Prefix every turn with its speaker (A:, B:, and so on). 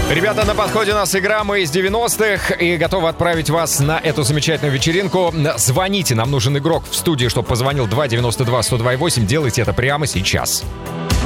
A: Ребята, на подходе у нас игра «Мы из 90-х» и готовы отправить вас на эту замечательную вечеринку. Звоните, нам нужен игрок в студии, чтобы позвонил 292-102-8. Делайте это прямо сейчас.